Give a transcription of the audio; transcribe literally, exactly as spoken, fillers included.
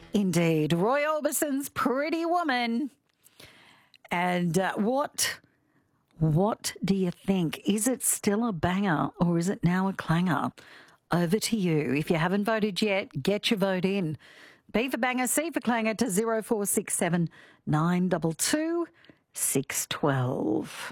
Indeed. Roy Orbison's Pretty Woman. And uh, what, what do you think? Is it still a banger or is it now a clanger? Over to you. If you haven't voted yet, get your vote in. B for banger, C for clanger to zero four six seven nine two two six one two.